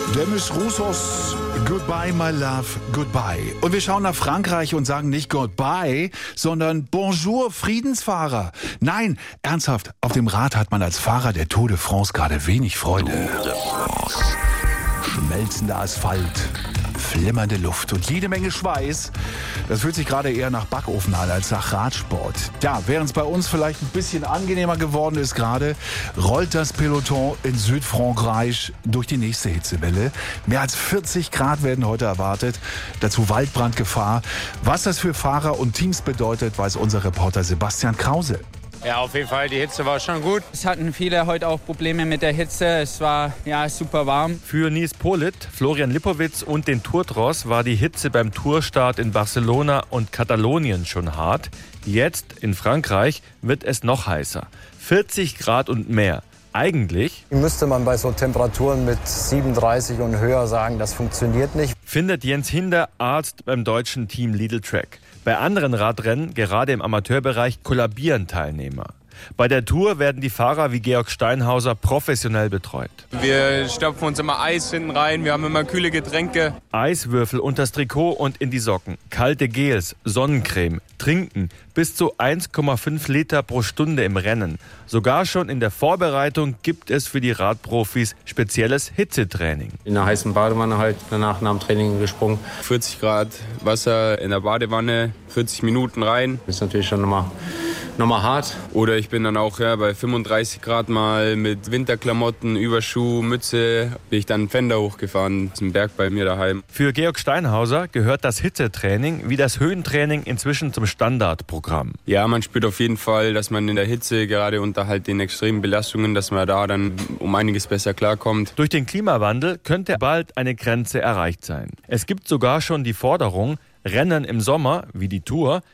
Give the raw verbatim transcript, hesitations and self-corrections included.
Demis Roussos, Goodbye, my love, goodbye. Und wir schauen nach Frankreich und sagen nicht Goodbye, sondern Bonjour, Friedensfahrer. Nein, ernsthaft, auf dem Rad hat man als Fahrer der Tour de France gerade wenig Freude. Schmelzender Asphalt, flimmernde Luft und jede Menge Schweiß. Das fühlt sich gerade eher nach Backofen an als nach Radsport. Ja, während es bei uns vielleicht ein bisschen angenehmer geworden ist gerade, rollt das Peloton in Südfrankreich durch die nächste Hitzewelle. Mehr als vierzig Grad werden heute erwartet. Dazu Waldbrandgefahr. Was das für Fahrer und Teams bedeutet, weiß unser Reporter Sebastian Krause. Ja, auf jeden Fall, die Hitze war schon gut. Es hatten viele heute auch Probleme mit der Hitze. Es war ja super warm. Für Nils Politt, Florian Lipowitz und den Tourtross war die Hitze beim Tourstart in Barcelona und Katalonien schon hart. Jetzt in Frankreich wird es noch heißer. vierzig Grad und mehr. Eigentlich müsste man bei so Temperaturen mit siebenunddreißig und höher sagen, das funktioniert nicht. Findet Jens Hinder, Arzt beim deutschen Team Lidl Trek. Bei anderen Radrennen, gerade im Amateurbereich, kollabieren Teilnehmer. Bei der Tour werden die Fahrer wie Georg Steinhauser professionell betreut. Wir stopfen uns immer Eis hinten rein, wir haben immer kühle Getränke. Eiswürfel unters Trikot und in die Socken, kalte Gels, Sonnencreme, Trinken, bis zu eins Komma fünf Liter pro Stunde im Rennen. Sogar schon in der Vorbereitung gibt es für die Radprofis spezielles Hitzetraining. In einer heißen Badewanne halt danach nach dem Training gesprungen. vierzig Grad Wasser in der Badewanne, vierzig Minuten rein. Das ist natürlich schon nochmal nochmal hart. Oder ich bin dann auch ja, bei fünfunddreißig Grad mal mit Winterklamotten, Überschuh, Mütze, bin ich dann einen Pfänder hochgefahren zum Berg bei mir daheim. Für Georg Steinhauser gehört das Hitzetraining wie das Höhentraining inzwischen zum Standardprogramm. Ja, man spürt auf jeden Fall, dass man in der Hitze, gerade unter halt den extremen Belastungen, dass man da dann um einiges besser klarkommt. Durch den Klimawandel könnte bald eine Grenze erreicht sein. Es gibt sogar schon die Forderung, Rennen im Sommer, wie die Tour,